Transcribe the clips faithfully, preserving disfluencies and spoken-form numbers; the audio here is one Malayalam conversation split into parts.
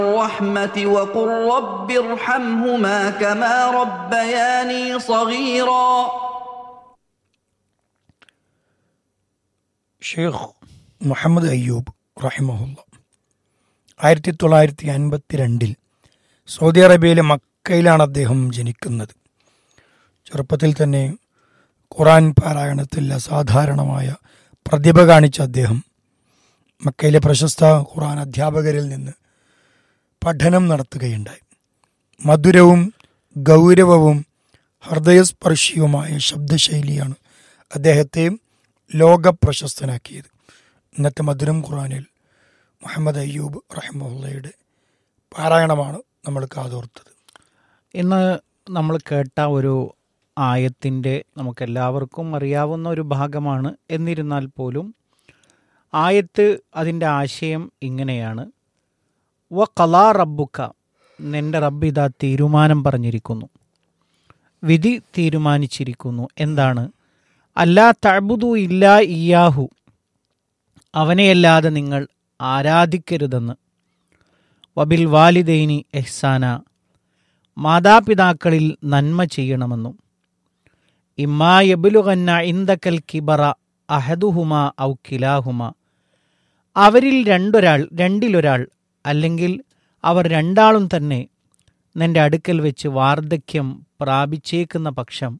الرحمة وقل رب ارحمهما كما ربياني صغيرا. ഷെയ്ഖ് മുഹമ്മദ് അയ്യൂബ് റഹിമഹുല്ല ആയിരത്തി തൊള്ളായിരത്തി അൻപത്തി രണ്ടിൽ സൗദി അറേബ്യയിലെ മക്കയിലാണ് അദ്ദേഹം ജനിക്കുന്നത്. ചെറുപ്പത്തിൽ തന്നെ ഖുർആൻ പാരായണത്തിൽ അസാധാരണമായ പ്രതിഭ കാണിച്ച അദ്ദേഹം മക്കയിലെ പ്രശസ്ത ഖുർആൻ അധ്യാപകരിൽ നിന്ന് പഠനം നടത്തുകയുണ്ടായി. മധുരവും ഗൗരവവും ഹൃദയസ്പർശിയുമായ ശബ്ദശൈലിയാണ് അദ്ദേഹത്തെ ലോകപ്രശസ്തനാക്കിയത്. ഇന്നത്തെ മധുരം ഖുർആനിൽ മുഹമ്മദ് അയ്യൂബ് റഹിമഹുല്ലയുടെ പാരായണമാണ് നമ്മൾ കാതോർത്തത്. ഇന്ന് നമ്മൾ കേട്ട ഒരു ആയത്തിൻ്റെ നമുക്കെല്ലാവർക്കും അറിയാവുന്ന ഒരു ഭാഗമാണ്. എന്നിരുന്നാൽ പോലും ആയത്ത് അതിൻ്റെ ആശയം ഇങ്ങനെയാണ്: വ ഖലാ റബ്ബുക, നിൻ്റെ റബ്ബ് ഇതാ തീരുമാനം പറഞ്ഞിരിക്കുന്നു, വിധി തീരുമാനിച്ചിരിക്കുന്നു. എന്താണ്? അല്ലാ തഅ്ബുദു ഇല്ലാ ഇയ്യാഹു, അവനെയല്ലാതെ നിങ്ങൾ ആരാധിക്കരുതെന്ന്. വബിൽ വാലിദൈനി എഹ്സാന, മാതാപിതാക്കളിൽ നന്മ ചെയ്യണമെന്നും. ഇമ്മാ യബ്ലുഗന്ന ഇൻദകൽ കിബറ അഹദുഹുമ ഔ കിലാഹുമ, അവരിൽ രണ്ടൊരാൾ രണ്ടിലൊരാൾ അല്ലെങ്കിൽ അവർ രണ്ടാളും തന്നെ നിന്റെ അടുക്കൽ വെച്ച് വാർദ്ധക്യം പ്രാപിച്ചേക്കുന്ന പക്ഷം,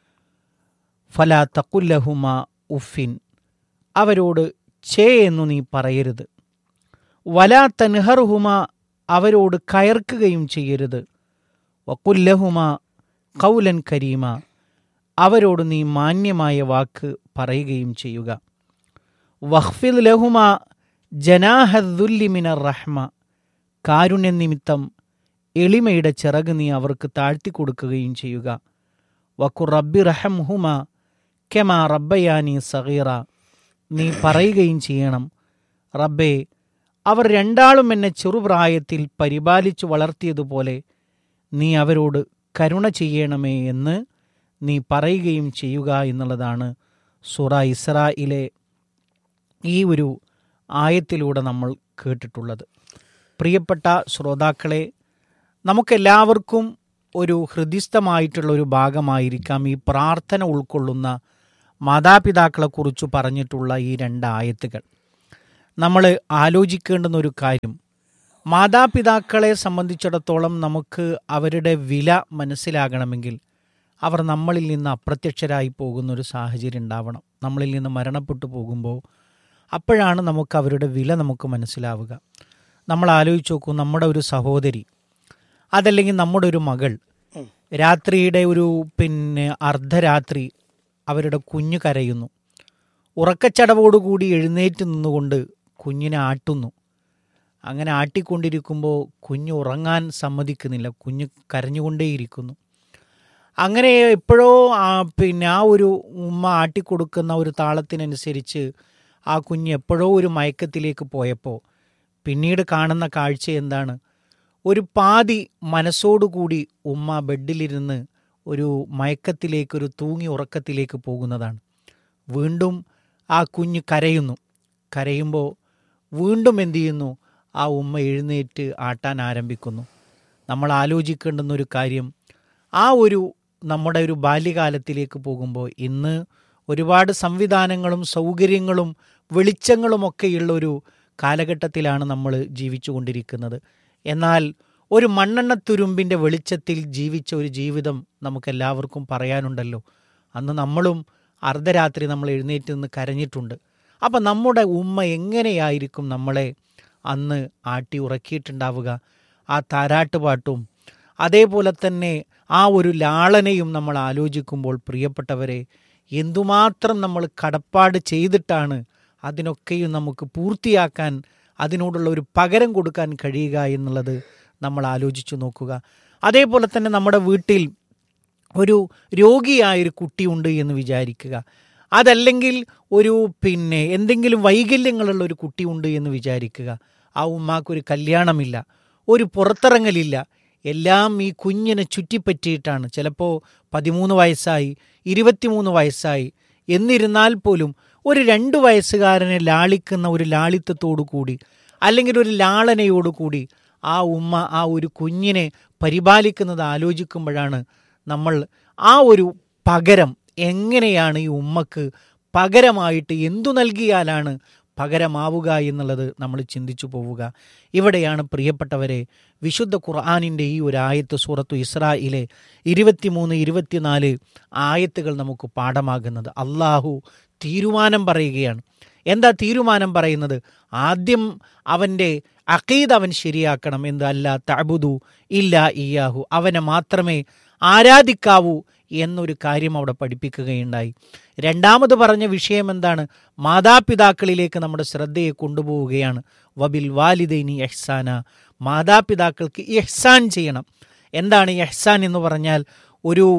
ഫലാ തഖുല്ലഹുമ ഉഫിൻ, അവരോട് ചേ എന്നു നീ പറയരുത്. വലാ തൻഹറുഹുമ, അവരോട് കയർക്കുകയും ചെയ്യരുത്. വഖുല്ലഹുമ ഖൗലൻ കരീമ, അവരോട് നീ മാന്യമായ വാക്ക് പറയുകയും ചെയ്യുക. വഖ്ഫിദ് ലഹുമ ജനാഹദ്ദുല്ലി മിനർ റഹ്മ, കാരുണ്യനിമിത്തം എളിമയുടെ ചിറക് നീ അവർക്ക് താഴ്ത്തി കൊടുക്കുകയും ചെയ്യുക. വഖുർ റബ്ബി റഹംഹുമ കെമാ റബ്ബയാനി സഗീറ, നീ പറയുകയും ചെയ്യണം, റബ്ബേ, അവർ രണ്ടാളും എന്നെ ചെറുപ്രായത്തിൽ പരിപാലിച്ചു വളർത്തിയതുപോലെ നീ അവരോട് കരുണ ചെയ്യണമേ എന്ന് നീ പറയുകയും ചെയ്യുക എന്നുള്ളതാണ് സൂറ ഇസ്രായിലെ ഈ ഒരു ആയത്തിലൂടെ നമ്മൾ കേട്ടിട്ടുള്ളത്. പ്രിയപ്പെട്ട ശ്രോതാക്കളെ, നമുക്കെല്ലാവർക്കും ഒരു ഹൃദിസ്ഥമായിട്ടുള്ള ഒരു ഭാഗമായിരിക്കാം ഈ പ്രാർത്ഥന ഉൾക്കൊള്ളുന്ന മാതാപിതാക്കളെക്കുറിച്ച് പറഞ്ഞിട്ടുള്ള ഈ രണ്ട് ആയത്തുകൾ. നമ്മൾ ആലോചിക്കേണ്ടുന്ന ഒരു കാര്യം, മാതാപിതാക്കളെ സംബന്ധിച്ചിടത്തോളം നമുക്ക് അവരുടെ വില മനസ്സിലാകണമെങ്കിൽ അവർ നമ്മളിൽ നിന്ന് അപ്രത്യക്ഷരായി പോകുന്നൊരു സാഹചര്യം ഉണ്ടാവണം. നമ്മളിൽ നിന്ന് മരണപ്പെട്ടു പോകുമ്പോൾ അപ്പോഴാണ് നമുക്ക് അവരുടെ വില നമുക്ക് മനസ്സിലാവുക. നമ്മൾ ആലോചിച്ച് നോക്കൂ, നമ്മുടെ ഒരു സഹോദരി അതല്ലെങ്കിൽ നമ്മുടെ ഒരു മകൾ രാത്രിയുടെ ഒരു പിന്നെ അർദ്ധരാത്രി അവരുടെ കുഞ്ഞ് കരയുന്നു. ഉറക്കച്ചടവോടുകൂടി എഴുന്നേറ്റ് നിന്നുകൊണ്ട് കുഞ്ഞിനെ ആട്ടുന്നു. അങ്ങനെ ആട്ടിക്കൊണ്ടിരിക്കുമ്പോൾ കുഞ്ഞ് ഉറങ്ങാൻ സമ്മതിക്കുന്നില്ല, കുഞ്ഞ് കരഞ്ഞുകൊണ്ടേയിരിക്കുന്നു. അങ്ങനെ എപ്പോഴോ പിന്നെ ആ ഒരു ഉമ്മ ആട്ടിക്കൊടുക്കുന്ന ഒരു താളത്തിനനുസരിച്ച് ആ കുഞ്ഞ് എപ്പോഴോ ഒരു മയക്കത്തിലേക്ക് പോയപ്പോൾ പിന്നീട് കാണുന്ന കാഴ്ച എന്താണ്? ഒരു പാതി മനസ്സോടുകൂടി ഉമ്മ ബെഡിലിരുന്ന് ഒരു മയക്കത്തിലേക്ക്, ഒരു തൂങ്ങി ഉറക്കത്തിലേക്ക് പോകുന്നതാണ്. വീണ്ടും ആ കുഞ്ഞ് കരയുന്നു. കരയുമ്പോൾ വീണ്ടും എന്തു ചെയ്യുന്നു? ആ ഉമ്മ എഴുന്നേറ്റ് ആട്ടാൻ ആരംഭിക്കുന്നു. നമ്മൾ ആലോചിക്കേണ്ടുന്നൊരു കാര്യം, ആ ഒരു നമ്മുടെ ഒരു ബാല്യകാലത്തിലേക്ക് പോകുമ്പോൾ ഇന്ന് ഒരുപാട് സംവിധാനങ്ങളും സൗകര്യങ്ങളും വെളിച്ചങ്ങളുമൊക്കെയുള്ളൊരു കാലഘട്ടത്തിലാണ് നമ്മൾ ജീവിച്ചു കൊണ്ടിരിക്കുന്നത്. എന്നാൽ ഒരു മണ്ണെണ്ണത്തുരുമ്പിൻ്റെ വെളിച്ചത്തിൽ ജീവിച്ച ഒരു ജീവിതം നമുക്കെല്ലാവർക്കും പറയാനുണ്ടല്ലോ. അന്ന് നമ്മളും അർദ്ധരാത്രി നമ്മൾ എഴുന്നേറ്റ് നിന്ന് കരഞ്ഞിട്ടുണ്ട്. അപ്പം നമ്മുടെ ഉമ്മ എങ്ങനെയായിരിക്കും നമ്മളെ അന്ന് ആട്ടി ഉറക്കിയിട്ടുണ്ടാവുക? ആ താരാട്ടുപാട്ടും അതേപോലെ തന്നെ ആ ഒരു ലാളനയും നമ്മൾ ആലോചിക്കുമ്പോൾ പ്രിയപ്പെട്ടവരെ, എന്തുമാത്രം നമ്മൾ കടപ്പാട് ചെയ്തിട്ടാണ് അതിനൊക്കെയും നമുക്ക് പൂർത്തിയാക്കാൻ, അതിനോടുള്ള ഒരു പകരം കൊടുക്കാൻ കഴിയുക എന്നുള്ളത് നമ്മൾ ആലോചിച്ചു നോക്കുക. അതേപോലെ തന്നെ നമ്മുടെ വീട്ടിൽ ഒരു രോഗിയായൊരു കുട്ടിയുണ്ട് എന്ന് വിചാരിക്കുക. അതല്ലെങ്കിൽ ഒരു പിന്നെ എന്തെങ്കിലും വൈകല്യങ്ങളുള്ള ഒരു കുട്ടിയുണ്ട് എന്ന് വിചാരിക്കുക. ആ ഉമ്മാക്കൊരു കല്യാണമില്ല, ഒരു പുറത്തിറങ്ങലില്ല, എല്ലാം ഈ കുഞ്ഞിനെ ചുറ്റിപ്പറ്റിയിട്ടാണ്. ചിലപ്പോൾ പതിമൂന്ന് വയസ്സായി, ഇരുപത്തിമൂന്ന് വയസ്സായി. എന്നിരുന്നാൽ പോലും ഒരു രണ്ട് വയസ്സുകാരനെ ലാളിക്കുന്ന ഒരു ലാളിത്യത്തോടു കൂടി അല്ലെങ്കിൽ ഒരു ലാളനയോടുകൂടി ആ ഉമ്മ ആ ഒരു കുഞ്ഞിനെ പരിപാലിക്കുന്നത് ആലോചിക്കുമ്പോഴാണ് നമ്മൾ ആ ഒരു പകരം എങ്ങനെയാണ് ഈ ഉമ്മക്ക് പകരമായിട്ട് എന്തു നൽകിയാലാണ് പകരമാവുക എന്നുള്ളത് നമ്മൾ ചിന്തിച്ചു പോവുക. ഇവിടെയാണ് പ്രിയപ്പെട്ടവരെ വിശുദ്ധ ഖുർആനിൻ്റെ ഈ ഒരു ആയത്ത് സൂറത്തു ഇസ്രായിലെ ഇരുപത്തിമൂന്ന് ഇരുപത്തിനാല് ആയത്തുകൾ നമുക്ക് പാഠമാകുന്നത്. അള്ളാഹു തീരുമാനം പറയുകയാണ്. എന്താ തീരുമാനം പറയുന്നത്? ആദ്യം അവൻ്റെ അഖീദ അവൻ ശരിയാക്കണം. എന്ത്? അല്ലാ തഅബുദു ഇല്ലാ ഇയ്യാഹു, അവനെ മാത്രമേ ആരാധിക്കാവൂ എന്നൊരു കാര്യം അവിടെ പഠിപ്പിക്കുകയുണ്ടായി. രണ്ടാമത് പറഞ്ഞ വിഷയം എന്താണ്? മാതാപിതാക്കളിലേക്ക് നമ്മുടെ ശ്രദ്ധയെ കൊണ്ടുപോവുകയാണ്. വബിൽ വാലിദൈനി ഇഹ്സാന, മാതാപിതാക്കൾക്ക് ഇഹ്സാൻ ചെയ്യണം. എന്താണ് ഇഹ്സാൻ എന്ന് പറഞ്ഞാൽ? ഒരു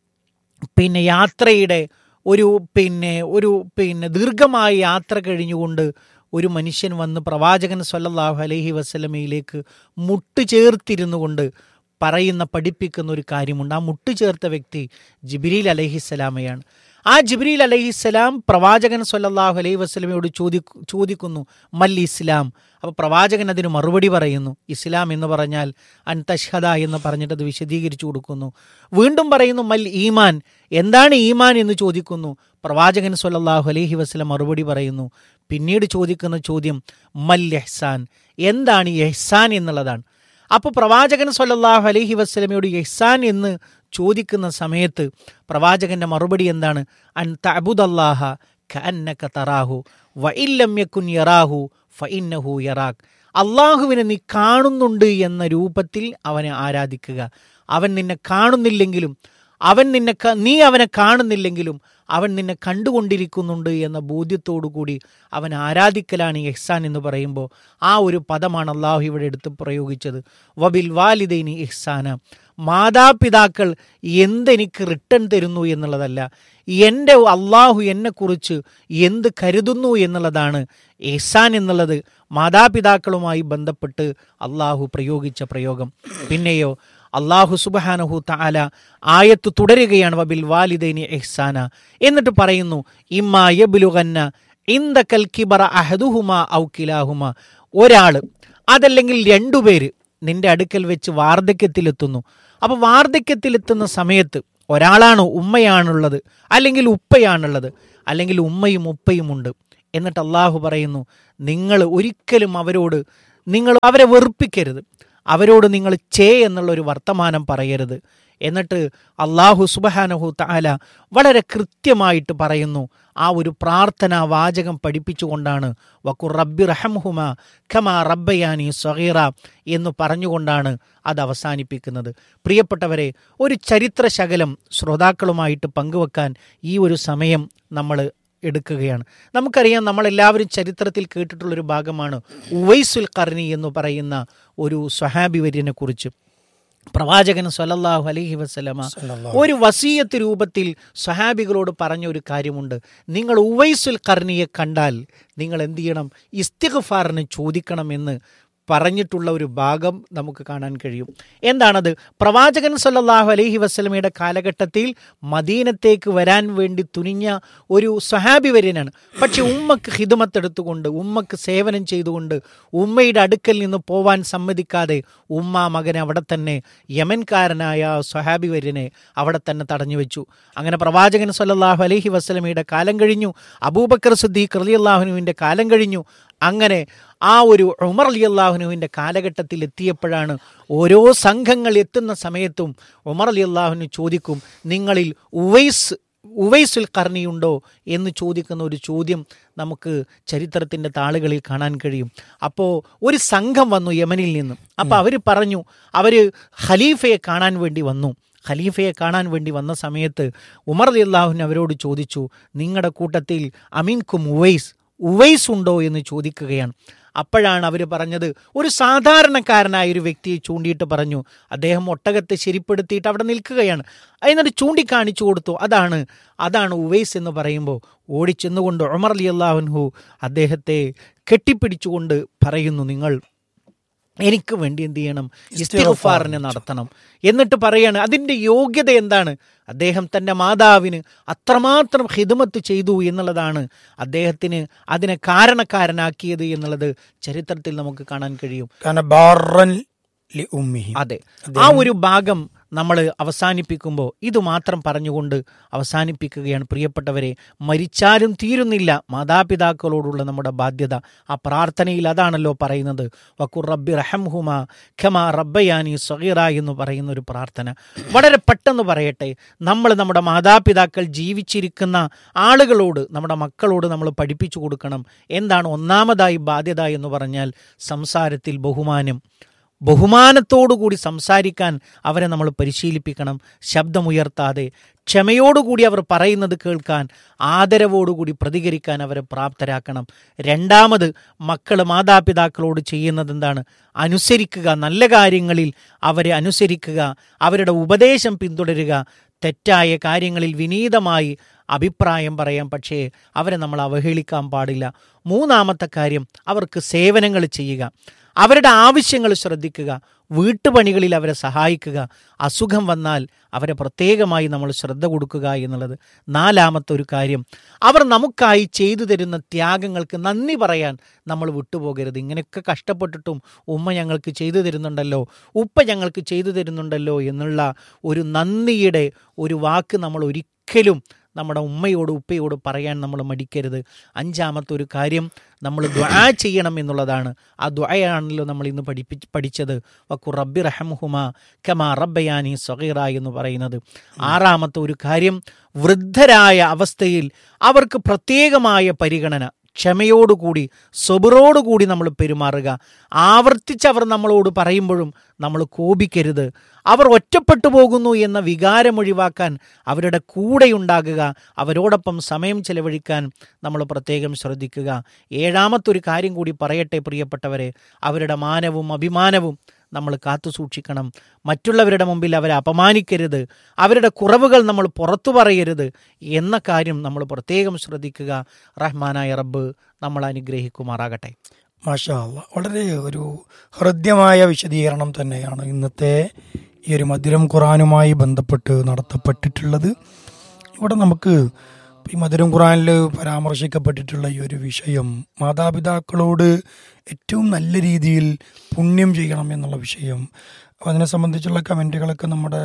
പിന്നെ യാത്രയുടെ ഒരു പിന്നെ ഒരു പിന്നെ ദീർഘമായ യാത്ര കഴിഞ്ഞുകൊണ്ട് ഒരു മനുഷ്യൻ വന്ന് പ്രവാചകൻ സ്വല്ലല്ലാഹു അലൈഹി വസല്ലമയിലേക്ക് മുട്ട് ചേർത്തിരുന്നു കൊണ്ട് പറയുന്ന പഠിപ്പിക്കുന്ന ഒരു കാര്യമുണ്ട്. ആ മുട്ട് ചേർത്ത വ്യക്തി ജിബ്രീൽ അലൈഹിസ്സലാമയാണ്. ആ ജിബ്രീൽ അലൈഹിസ്സലാം പ്രവാചകൻ സ്വല്ലല്ലാഹു അലൈഹി വസല്ലമയോട് ചോദി ചോദിക്കുന്നു മൽ ഇസ്ലാം. അപ്പോൾ പ്രവാചകൻ അതിന് മറുപടി പറയുന്നു. ഇസ്ലാം എന്ന് പറഞ്ഞാൽ അൻ തഷ്ഹദ എന്ന് പറഞ്ഞിട്ട് അത് വിശദീകരിച്ചു കൊടുക്കുന്നു. വീണ്ടും പറയുന്നു മൽ ഈമാൻ, എന്താണ് ഈമാൻ എന്ന് ചോദിക്കുന്നു. പ്രവാചകൻ സ്വല്ലല്ലാഹു അലൈഹി വസല്ലം മറുപടി പറയുന്നു. പിന്നീട് ചോദിക്കുന്ന ചോദ്യം മൽ ഇഹ്സാൻ, എന്താണ് ഇഹ്സാൻ എന്നുള്ളതാണ്. അപ്പോൾ പ്രവാചകൻ സ്വല്ലല്ലാഹു അലൈഹി വസല്ലമയോട് ഇഹ്സാൻ എന്ന് ചോദിക്കുന്ന സമയത്ത് പ്രവാചകന്റെ മറുപടി എന്താണ്? അൻ തഅബുദല്ലാഹ കഅന്നക തറാഹു വഇല്ലം യകുൻ യറാഹു ഫഇന്നഹു യറാക്. അള്ളാഹുവിനെ നീ കാണുന്നുണ്ട് എന്ന രൂപത്തിൽ അവനെ ആരാധിക്കുക. അവൻ നിന്നെ കാണുന്നില്ലെങ്കിലും അവൻ നിന്നെ നീ അവനെ കാണുന്നില്ലെങ്കിലും അവൻ നിന്നെ കണ്ടുകൊണ്ടിരിക്കുന്നുണ്ട് എന്ന ബോധ്യത്തോടു കൂടി അവൻ ആരാധിക്കലാണ് ഇഹ്സാൻ എന്ന് പറയുമ്പോൾ ആ ഒരു പദമാണ് അള്ളാഹു ഇവിടെ എടുത്ത് പ്രയോഗിച്ചത്. വബിൽ വാലിദൈനി ഇഹ്സാന, മാതാപിതാക്കൾ എന്തെനിക്ക് റിട്ടേൺ തരുന്നു എന്നുള്ളതല്ല, എൻ്റെ അള്ളാഹു എന്നെക്കുറിച്ച് എന്ത് കരുതുന്നു എന്നുള്ളതാണ് ഇഹ്സാൻ എന്നുള്ളത്. മാതാപിതാക്കളുമായി ബന്ധപ്പെട്ട് അള്ളാഹു പ്രയോഗിച്ച പ്രയോഗം. പിന്നെയോ അള്ളാഹു സുബ്ഹാനഹു തആല ആയത്ത് തുടരുകയാണ്, വബിൽ വാലിദൈനി ഇഹ്സാന. എന്നിട്ട് പറയുന്നു ഇമ്മാ യബ്ലുഗന്ന ഇൻദകൽ കിബറ അഹദുഹുമാ ഔ കിലാഹുമാ, ഒരാൾ അതല്ലെങ്കിൽ രണ്ടുപേര് നിന്റെ അടുക്കൽ വെച്ച് വാർദ്ധക്യത്തിലെത്തുന്നു. അപ്പോൾ വാർദ്ധക്യത്തിലെത്തുന്ന സമയത്ത് ഒരാളാണ് ഉമ്മയാണുള്ളത്, അല്ലെങ്കിൽ ഉപ്പയാണുള്ളത്, അല്ലെങ്കിൽ ഉമ്മയും ഉപ്പയുമുണ്ട്. എന്നിട്ട് അള്ളാഹു പറയുന്നു നിങ്ങൾ ഒരിക്കലും അവരോട് നിങ്ങൾ അവരെ വെറുപ്പിക്കരുത്, അവരോട് നിങ്ങൾ ചേ എന്നുള്ളൊരു വർത്തമാനം പറയരുത്. എന്നിട്ട് അള്ളാഹു സുബ്ഹാനഹു തആല വളരെ കൃത്യമായിട്ട് പറയുന്നു, ആ ഒരു പ്രാർത്ഥനാ വാചകം പഠിപ്പിച്ചുകൊണ്ടാണ് വഖുർ റബ്ബി റഹംഹുമാ കമാ റബ്ബയാനി സഗീറ എന്ന് പറഞ്ഞുകൊണ്ടാണ് അത് അവസാനിപ്പിക്കുന്നത്. പ്രിയപ്പെട്ടവരെ, ഒരു ചരിത്ര ശകലം ശ്രോതാക്കളുമായിട്ട് പങ്കുവെക്കാൻ ഈ ഒരു സമയം നമ്മൾ എടുക്കുകയാണ്. നമുക്കറിയാം, നമ്മളെല്ലാവരും ചരിത്രത്തിൽ കേട്ടിട്ടുള്ളൊരു ഭാഗമാണ് ഉവൈസുൽ ഖർനി എന്ന് പറയുന്ന ഒരു സ്വഹാബി വര്യനെ കുറിച്ച്. പ്രവാചകൻ സ്വല്ലല്ലാഹു അലൈഹി വസല്ലമ ഒരു വസിയത്ത് രൂപത്തിൽ സ്വഹാബികളോട് പറഞ്ഞ ഒരു കാര്യമുണ്ട്. നിങ്ങൾ ഉവൈസുൽ ഖർനിയെ കണ്ടാൽ നിങ്ങൾ എന്ത് ചെയ്യണം? ഇസ്തിഗ്ഫാറിന് ചോദിക്കണമെന്ന് പറഞ്ഞിട്ടുള്ള ഒരു ഭാഗം നമുക്ക് കാണാൻ കഴിയും. എന്താണത്? പ്രവാചകൻ സല്ലല്ലാഹു അലൈഹി വസല്ലമയുടെ കാലഘട്ടത്തിൽ മദീനത്തേക്ക് വരാൻ വേണ്ടി തുനിഞ്ഞ ഒരു സ്വഹാബി വര്യനാണ്. പക്ഷെ ഉമ്മക്ക് ഹിദ്മത്ത് എടുത്തുകൊണ്ട്, ഉമ്മക്ക് സേവനം ചെയ്തുകൊണ്ട്, ഉമ്മയുടെ അടുക്കൽ നിന്ന് പോവാൻ സമ്മതിക്കാതെ ഉമ്മ മകനെ അവിടെ തന്നെ, യമൻകാരനായ സ്വഹാബി വര്യനെ അവിടെ തന്നെ തടഞ്ഞു വെച്ചു. അങ്ങനെ പ്രവാചകൻ സല്ലല്ലാഹു അലൈഹി വസല്ലമയുടെ കാലം കഴിഞ്ഞു, അബൂബക്കർ സിദ്ദീഖ് റളിയല്ലാഹു അൻഹുവിൻ്റെ കാലം കഴിഞ്ഞു. അങ്ങനെ ആ ഒരു ഉമർ റളിയല്ലാഹുവിൻ്റെ കാലഘട്ടത്തിൽ എത്തിയപ്പോഴാണ് ഓരോ സംഘങ്ങൾ എത്തുന്ന സമയത്തും ഉമർ റളിയല്ലാഹു ചോദിക്കും, നിങ്ങളിൽ ഉവൈസ് ഉവൈസുൽ ഖർനിയുണ്ടോ എന്ന് ചോദിക്കുന്ന ഒരു ചോദ്യം നമുക്ക് ചരിത്രത്തിൻ്റെ താളുകളിൽ കാണാൻ കഴിയും. അപ്പോൾ ഒരു സംഘം വന്നു യമനിൽ നിന്ന്. അപ്പോൾ അവർ പറഞ്ഞു, അവർ ഖലീഫയെ കാണാൻ വേണ്ടി വന്നു. ഖലീഫയെ കാണാൻ വേണ്ടി വന്ന സമയത്ത് ഉമർ റളിയല്ലാഹു അവരോട് ചോദിച്ചു, നിങ്ങളുടെ കൂട്ടത്തിൽ അമിൻകും ഉവൈസ് ഉവൈസ് ഉണ്ടോ എന്ന് ചോദിക്കുകയാണ്. അപ്പോഴാണ് അവർ പറഞ്ഞത്, ഒരു സാധാരണക്കാരനായ ഒരു വ്യക്തിയെ ചൂണ്ടിയിട്ട് പറഞ്ഞു. അദ്ദേഹം ഒട്ടകത്തെ ശരിപ്പെടുത്തിയിട്ട് അവിടെ നിൽക്കുകയാണ്. എന്നിട്ട് ചൂണ്ടിക്കാണിച്ചു കൊടുത്തു, അതാണ് അതാണ് ഉവൈസ് എന്ന് പറയുമ്പോൾ ഓടിച്ചെന്നുകൊണ്ട് ഉമർ റളിയല്ലാഹു അൻഹു അദ്ദേഹത്തെ കെട്ടിപ്പിടിച്ചുകൊണ്ട് പറയുന്നു, നിങ്ങൾ എനിക്ക് വേണ്ടി എന്ത് ചെയ്യണം? ഇസ്തിഗ്ഫാറിനെ നടത്തണം. എന്നിട്ട് പറയാണ്, അതിൻ്റെ യോഗ്യത എന്താണ്? അദ്ദേഹം തൻ്റെ മാതാവിന് അത്രമാത്രം ഖിദ്മത്ത് ചെയ്തു എന്നുള്ളതാണ് അദ്ദേഹത്തിന് അതിനെ കാരണക്കാരനാക്കിയത് എന്നുള്ളത് ചരിത്രത്തിൽ നമുക്ക് കാണാൻ കഴിയും. കാരണം ബാറൻ ലി ഉമ്മിഹി. അതെ, ആ ഒരു ഭാഗം നമ്മൾ അവസാനിപ്പിക്കുമ്പോൾ ഇത് മാത്രം പറഞ്ഞുകൊണ്ട് അവസാനിപ്പിക്കുകയാണ്. പ്രിയപ്പെട്ടവരെ, മരിച്ചാലും തീരുന്നില്ല മാതാപിതാക്കളോടുള്ള നമ്മുടെ ബാധ്യത. ആ പ്രാർത്ഥനയിൽ അതാണല്ലോ പറയുന്നത്, വഖുർ റബ്ബി റഹംഹുമാ ഖമാ റബ്ബയാനി സഗീറ എന്ന് പറയുന്ന ഒരു പ്രാർത്ഥന. വളരെ പെട്ടെന്ന് പറയട്ടെ, നമ്മൾ നമ്മുടെ മാതാപിതാക്കൾ ജീവിച്ചിരിക്കുന്ന ആളുകളോട്, നമ്മുടെ മക്കളോട് നമ്മൾ പഠിപ്പിച്ചു കൊടുക്കണം. എന്താണ് ഒന്നാമതായി ബാധ്യത എന്ന് പറഞ്ഞാൽ സംസാരത്തിൽ ബഹുമാനം. ബഹുമാനത്തോടുകൂടി സംസാരിക്കാൻ അവരെ നമ്മൾ പരിശീലിപ്പിക്കണം. ശബ്ദമുയർത്താതെ ക്ഷമയോടുകൂടി അവർ പറയുന്നത് കേൾക്കാൻ, ആദരവോടുകൂടി പ്രതികരിക്കാൻ അവരെ പ്രാപ്തരാക്കണം. രണ്ടാമത്, മക്കൾ മാതാപിതാക്കളോട് ചെയ്യുന്നത് എന്താണ്? അനുസരിക്കുക. നല്ല കാര്യങ്ങളിൽ അവരെ അനുസരിക്കുക, അവരുടെ ഉപദേശം പിന്തുടരുക. തെറ്റായ കാര്യങ്ങളിൽ വിനീതമായി അഭിപ്രായം പറയാം, പക്ഷേ അവരെ നമ്മൾ അവഹേളിക്കാൻ പാടില്ല. മൂന്നാമത്തെ കാര്യം, അവർക്ക് സേവനങ്ങൾ ചെയ്യുക, അവരുടെ ആവശ്യങ്ങൾ ശ്രദ്ധിക്കുക, വീട്ടുപണികളിൽ അവരെ സഹായിക്കുക. അസുഖം വന്നാൽ അവരെ പ്രത്യേകമായി നമ്മൾ ശ്രദ്ധ കൊടുക്കുക എന്നുള്ളത്. നാലാമത്തെ ഒരു കാര്യം, അവർ നമുക്കായി ചെയ്തു തരുന്ന ത്യാഗങ്ങൾക്ക് നന്ദി പറയാൻ നമ്മൾ വിട്ടുപോകരുത്. ഇങ്ങനെയൊക്കെ കഷ്ടപ്പെട്ടിട്ടും ഉമ്മ ഞങ്ങൾക്ക് ചെയ്തു തരുന്നുണ്ടല്ലോ, ഉപ്പ ഞങ്ങൾക്ക് ചെയ്തു തരുന്നുണ്ടല്ലോ എന്നുള്ള ഒരു നന്ദിയുടെ ഒരു വാക്ക് നമ്മൾ ഒരിക്കലും നമ്മുടെ ഉമ്മയോട് ഉപ്പയോട് പറയാൻ നമ്മൾ മടിക്കരുത്. അഞ്ചാമത്തെ ഒരു കാര്യം, നമ്മൾ ദുആ ചെയ്യണം എന്നുള്ളതാണ്. ആ ദുആയാണല്ലോ നമ്മൾ ഇന്ന് പഠിപ്പി പഠിച്ചത് വഖുർ റബ്ബി റഹംഹുമാ കമാ റബ്ബയാനി സഗീറ എന്ന് പറയുന്നത്. ആറാമത്തെ ഒരു കാര്യം, വൃദ്ധരായ അവസ്ഥയിൽ അവർക്ക് പ്രത്യേകമായ പരിഗണന, ക്ഷമയോടുകൂടി സബറോടുകൂടി നമ്മൾ പെരുമാറുക. ആവർത്തിച്ച് അവർ നമ്മളോട് പറയുമ്പോഴും നമ്മൾ കോപിക്കരുത്. അവർ ഒറ്റപ്പെട്ടു പോകുന്നു എന്ന വികാരം ഒഴിവാക്കാൻ അവരുടെ കൂടെയുണ്ടാകുക, അവരോടൊപ്പം സമയം ചെലവഴിക്കാൻ നമ്മൾ പ്രത്യേകം ശ്രദ്ധിക്കുക. ഏഴാമത്തൊരു കാര്യം കൂടി പറയട്ടെ പ്രിയപ്പെട്ടവരെ, അവരുടെ മാനവും അഭിമാനവും നമ്മൾ കാത്തു സൂക്ഷിക്കണം. മറ്റുള്ളവരുടെ മുമ്പിൽ അവരെ അപമാനിക്കരുത്, അവരുടെ കുറവുകൾ നമ്മൾ പുറത്തു പറയരുത് എന്ന കാര്യം നമ്മൾ പ്രത്യേകം ശ്രദ്ധിക്കുക. റഹ്മാനായ റബ്ബ് നമ്മൾ അനുഗ്രഹിക്കുമാറാകട്ടെ. മാഷാ അല്ലാ, വളരെ ഒരു ഹൃദ്യമായ വിശദീകരണം തന്നെയാണ് ഇന്നത്തെ ഈ ഒരു മധുരം ഖുർആനുമായി ബന്ധപ്പെട്ട് നടത്തപ്പെട്ടിട്ടുള്ളത്. ഇവിടെ നമുക്ക് ഈ മധുരം ഖുർആനിൽ പരാമർശിക്കപ്പെട്ടിട്ടുള്ള ഈ ഒരു വിഷയം, മാതാപിതാക്കളോട് ഏറ്റവും നല്ല രീതിയിൽ പുണ്യം ചെയ്യണം എന്നുള്ള വിഷയം, അതിനെ സംബന്ധിച്ചുള്ള കമൻറ്റുകളൊക്കെ നമ്മുടെ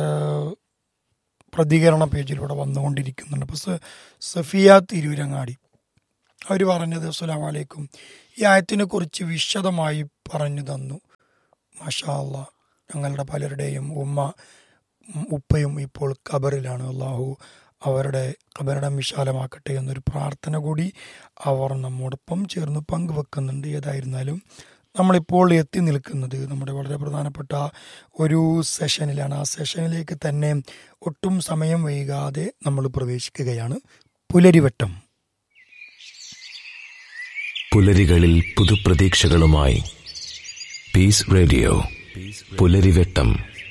പ്രതികരണ പേജിലൂടെ വന്നുകൊണ്ടിരിക്കുന്നുണ്ട്. അപ്പോൾ സഫിയ തിരൂരങ്ങാടി അവർ പറഞ്ഞത്, അസ്സലാമു അലൈക്കും, ഈ ആയത്തിനെ കുറിച്ച് വിശദമായി പറഞ്ഞു തന്നു. മാഷാ അല്ലാ, ഞങ്ങളുടെ പലരുടെയും ഉമ്മ ഉപ്പയും ഇപ്പോൾ ഖബറിലാണ്. അള്ളാഹു അവരുടെ ഖബറിടം വിശാലമാക്കട്ടെ എന്നൊരു പ്രാർത്ഥന കൂടി അവർ നമ്മോടൊപ്പം ചേർന്ന് പങ്കുവെക്കുന്നുണ്ട്. ഏതായിരുന്നാലും നമ്മളിപ്പോൾ എത്തി നിൽക്കുന്നത് നമ്മുടെ വളരെ പ്രധാനപ്പെട്ട ഒരു സെഷനിലാണ്. ആ സെഷനിലേക്ക് തന്നെ ഒട്ടും സമയം വൈകാതെ നമ്മൾ പ്രവേശിക്കുകയാണ്. പുലരിവട്ടം. പുലരികളിൽ പുതുപ്രതീക്ഷകളുമായി പീസ് റേഡിയോ പുലരിവട്ടം.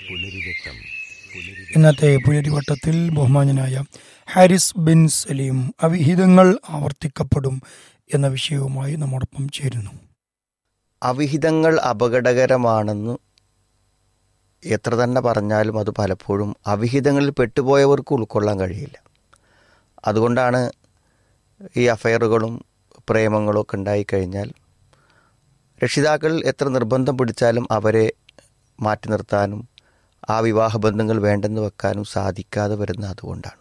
ഇന്നത്തെ പുലരിവട്ടത്തിൽ ബഹുമാന്യനായ ഹാരിസ് ബിൻ സലീം അവിഹിതങ്ങൾ ആവർത്തിക്കപ്പെടും എന്ന വിഷയവുമായി നമ്മോടൊപ്പം ചേരുന്നു. അവിഹിതങ്ങൾ അപകടകരമാണെന്ന് എത്ര തന്നെ പറഞ്ഞാലും അത് പലപ്പോഴും അവിഹിതങ്ങളിൽ പെട്ടുപോയവർക്ക് ഉൾക്കൊള്ളാൻ കഴിയില്ല. അതുകൊണ്ടാണ് ഈ അഫയറുകളും പ്രേമങ്ങളും ഒക്കെ ഉണ്ടായിക്കഴിഞ്ഞാൽ രക്ഷിതാക്കൾ എത്ര നിർബന്ധം പിടിച്ചാലും അവരെ മാറ്റി നിർത്താനും ആ വിവാഹബന്ധങ്ങൾ വേണ്ടെന്ന് വെക്കാനും സാധിക്കാതെ വരുന്ന അതുകൊണ്ടാണ്.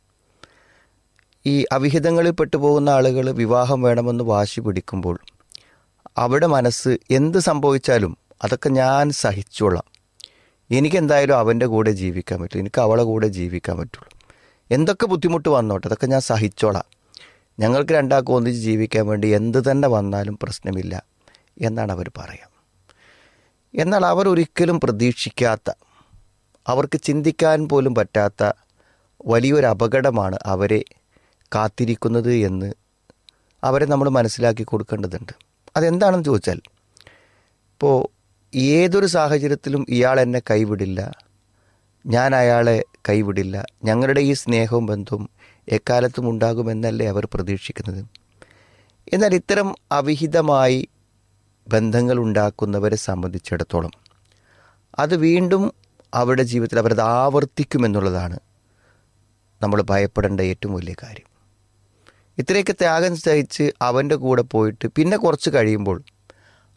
ഈ അവിഹിതങ്ങളിൽ പെട്ടുപോകുന്ന ആളുകൾ വിവാഹം വേണമെന്ന് വാശി പിടിക്കുമ്പോൾ അവിടെ മനസ്സ് എന്ത് സംഭവിച്ചാലും അതൊക്കെ ഞാൻ സഹിച്ചോളാം, എനിക്കെന്തായാലും അവൻ്റെ കൂടെ ജീവിക്കാൻ പറ്റും, എനിക്ക് അവളെ കൂടെ ജീവിക്കാൻ പറ്റുള്ളൂ, എന്തൊക്കെ ബുദ്ധിമുട്ട് വന്നോട്ടെ അതൊക്കെ ഞാൻ സഹിച്ചോളാം, ഞങ്ങൾക്ക് രണ്ടാൾക്കും ഒന്നിച്ച് ജീവിക്കാൻ വേണ്ടി എന്ത് തന്നെ വന്നാലും പ്രശ്നമില്ല എന്നാണ് അവർ പറയാം. എന്നാൽ അവർ ഒരിക്കലും പ്രതീക്ഷിക്കാത്ത, അവർക്ക് ചിന്തിക്കാൻ പോലും പറ്റാത്ത വലിയൊരു അപകടമാണ് അവരെ കാത്തിരിക്കുന്നത് എന്ന് അവരെ നമ്മൾ മനസ്സിലാക്കി കൊടുക്കേണ്ടതുണ്ട്. അതെന്താണെന്ന് ചോദിച്ചാൽ, ഇപ്പോൾ ഏതൊരു സാഹചര്യത്തിലും ഇയാൾ എന്നെ കൈവിടില്ല, ഞാൻ അയാളെ കൈവിടില്ല, ഞങ്ങളുടെ ഈ സ്നേഹവും ബന്ധവും എക്കാലത്തും ഉണ്ടാകുമെന്നല്ലേ അവർ പ്രതീക്ഷിക്കുന്നത്. എന്നാൽ ഇത്തരം അവിഹിതമായി ബന്ധങ്ങൾ ഉണ്ടാക്കുന്നവരെ സംബന്ധിച്ചിടത്തോളം അത് വീണ്ടും അവരുടെ ജീവിതത്തിൽ അവരത് ആവർത്തിക്കുമെന്നുള്ളതാണ് നമ്മൾ ഭയപ്പെടേണ്ട ഏറ്റവും വലിയ കാര്യം. ഇത്രയൊക്കെ ത്യാഗം സഹിച്ച് അവൻ്റെ കൂടെ പോയിട്ട് പിന്നെ കുറച്ച് കഴിയുമ്പോൾ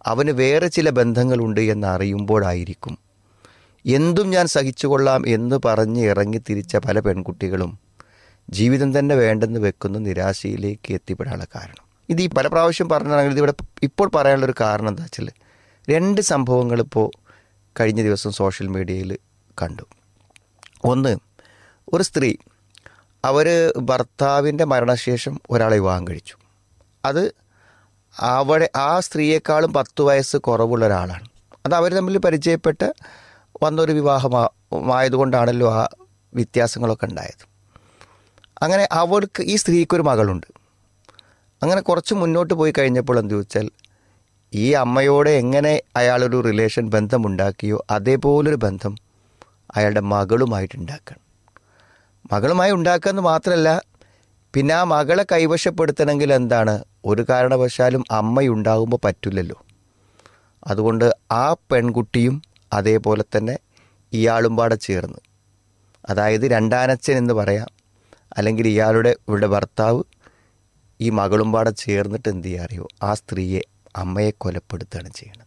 അവന് വേറെ ചില ബന്ധങ്ങളുണ്ട് എന്നറിയുമ്പോഴായിരിക്കും എന്തും ഞാൻ സഹിച്ചുകൊള്ളാം എന്ന് പറഞ്ഞ് ഇറങ്ങി തിരിച്ച പല പെൺകുട്ടികളും ജീവിതം തന്നെ വേണ്ടെന്ന് വെക്കുന്ന നിരാശയിലേക്ക് എത്തിപ്പെടാനുള്ള കാരണം. ഇത് ഈ പല പ്രാവശ്യം പറഞ്ഞാണെങ്കിൽ ഇതിവിടെ ഇപ്പോൾ പറയാനുള്ളൊരു കാരണം എന്താ വെച്ചാൽ രണ്ട് സംഭവങ്ങൾ ഇപ്പോൾ കഴിഞ്ഞ ദിവസം സോഷ്യൽ മീഡിയയിൽ കണ്ടു. ഒന്ന്, ഒരു സ്ത്രീ അവർ ഭർത്താവിൻ്റെ മരണശേഷം ഒരാളെ വിവാഹം കഴിച്ചു. അത് അവിടെ ആ സ്ത്രീയെക്കാളും പത്ത് വയസ്സ് കുറവുള്ള ഒരാളാണ്. അത് അവർ തമ്മിൽ പരിചയപ്പെട്ട് വന്നൊരു വിവാഹമായതുകൊണ്ടാണല്ലോ ആ വ്യത്യാസങ്ങളൊക്കെ ഉണ്ടായത്. അങ്ങനെ അവൾക്ക് ഈ സ്ത്രീക്കൊരു മകളുണ്ട്. അങ്ങനെ കുറച്ച് മുന്നോട്ട് പോയി കഴിഞ്ഞപ്പോൾ എന്ത് ചോദിച്ചാൽ ഈ അമ്മയോട് എങ്ങനെ അയാളൊരു റിലേഷൻ ബന്ധമുണ്ടാക്കിയോ അതേപോലൊരു ബന്ധം അയാളുടെ മകളുമായിട്ട് ഉണ്ടാക്കണം. മകളുമായി ഉണ്ടാക്കുകയെന്ന് മാത്രമല്ല, പിന്നെ ആ മകളെ കൈവശപ്പെടുത്തണമെങ്കിൽ എന്താണ്, ഒരു കാരണവശാലും അമ്മയുണ്ടാകുമ്പോൾ പറ്റില്ലല്ലോ. അതുകൊണ്ട് ആ പെൺകുട്ടിയും അതേപോലെ തന്നെ ഇയാളും പാടെ ചേർന്ന്, അതായത് രണ്ടാനച്ഛൻ എന്ന് പറയാം, അല്ലെങ്കിൽ ഇയാളുടെ ഇവിടെ ഭർത്താവ് ഈ മകളും പാടെ ചേർന്നിട്ട് എന്ത് ചെയ്യുക അറിയോ, ആ സ്ത്രീയെ അമ്മയെ കൊലപ്പെടുത്തുകയാണ് ചെയ്യുന്നത്.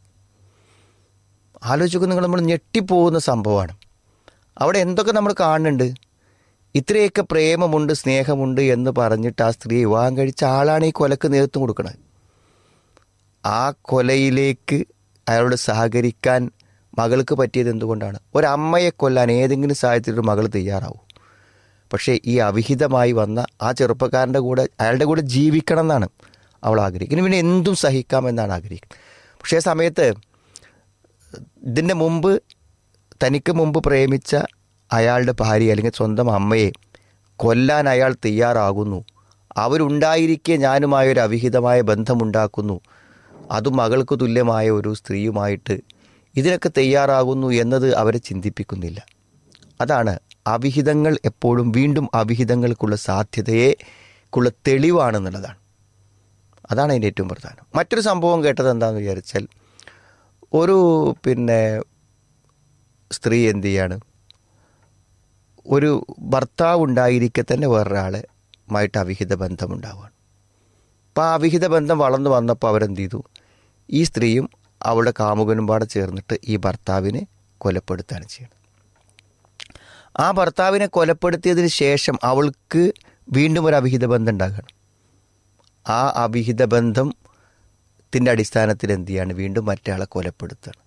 ആലോചിക്കുക, നിങ്ങൾ നമ്മൾ ഞെട്ടിപ്പോകുന്ന സംഭവമാണ്. അവിടെ എന്തൊക്കെ നമ്മൾ കാണുന്നുണ്ട്. ഇത്രയൊക്കെ പ്രേമമുണ്ട്, സ്നേഹമുണ്ട് എന്ന് പറഞ്ഞിട്ട് ആ സ്ത്രീ വിവാഹം കഴിച്ച ആളാണ് ഈ കൊലക്ക് നേതൃത്വം കൊടുക്കുന്നത്. ആ കൊലയിലേക്ക് അയാളോട് സഹകരിക്കാൻ മകൾക്ക് പറ്റിയത് എന്തുകൊണ്ടാണ്? ഒരമ്മയെ കൊല്ലാൻ ഏതെങ്കിലും സാഹചര്യത്തിൽ ഒരു മകൾ തയ്യാറാവും. പക്ഷേ ഈ അവിഹിതമായി വന്ന ആ ചെറുപ്പക്കാരൻ്റെ കൂടെ അയാളുടെ കൂടെ ജീവിക്കണം എന്നാണ് അവൾ ആഗ്രഹിക്കുന്നത്. പിന്നെ എന്തും സഹിക്കാമെന്നാണ് ആഗ്രഹിക്കുന്നത്. പക്ഷേ ആ സമയത്ത് ഇതിൻ്റെ മുമ്പ് തനിക്ക് മുമ്പ് പ്രേമിച്ച അയാളുടെ ഭാര്യ അല്ലെങ്കിൽ സ്വന്തം അമ്മയെ കൊല്ലാൻ അയാൾ തയ്യാറാകുന്നു. അവരുണ്ടായിരിക്കെ ഞാനുമായൊരു അവിഹിതമായ ബന്ധമുണ്ടാക്കുന്നു, അതും മകൾക്ക് തുല്യമായ ഒരു സ്ത്രീയുമായിട്ട് ഇതിനൊക്കെ തയ്യാറാകുന്നു എന്നത് അവരെ ചിന്തിപ്പിക്കുന്നില്ല. അതാണ് അവിഹിതങ്ങൾ എപ്പോഴും വീണ്ടും അവിഹിതങ്ങൾക്കുള്ള സാധ്യതയെക്കുള്ള തെളിവാണെന്നുള്ളതാണ്. അതാണ് അതിൻ്റെ ഏറ്റവും പ്രധാനം. മറ്റൊരു സംഭവം കേട്ടത് എന്താണെന്ന് വിചാരിച്ചാൽ, ഒരു പിന്നെ സ്ത്രീ എന്ത് ചെയ്യാണ്, ഒരു ഭർത്താവ് ഉണ്ടായിരിക്കെ തന്നെ വേറൊരാളുമായിട്ട് അവിഹിത ബന്ധമുണ്ടാവുകയാണ്. അപ്പോൾ ആ അവിഹിത ബന്ധം വളർന്നു വന്നപ്പോൾ അവരെന്ത് ചെയ്തു, ഈ സ്ത്രീയും അവളുടെ കാമുകനും പാടെ ചേർന്നിട്ട് ഈ ഭർത്താവിനെ കൊലപ്പെടുത്തുകയാണ് ചെയ്യുന്നത്. ആ ഭർത്താവിനെ കൊലപ്പെടുത്തിയതിന് ശേഷം അവൾക്ക് വീണ്ടും ഒരു അവിഹിത ബന്ധം ഉണ്ടാകുകയാണ്. ആ അവിഹിത ബന്ധത്തിൻ്റെ അടിസ്ഥാനത്തിൽ എന്ത് ചെയ്യാണ്, വീണ്ടും മറ്റേ ആളെ കൊലപ്പെടുത്തുകയാണ്.